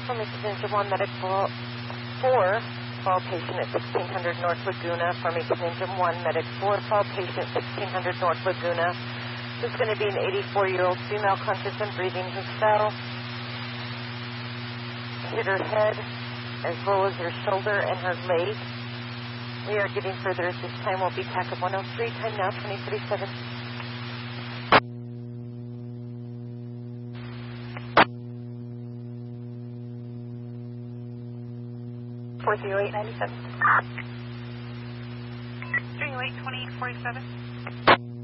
from Extension 1 Medic 4, fall patient at 1600 North Laguna. From Extension 1 Medic 4, fall patient 1600 North Laguna. This is going to be an 84-year-old female conscious and breathing who fell, hit her head as well as her shoulder and her leg. We are getting further at this time. We'll be TACAP 103, time now 2037. 40897. 308 2047.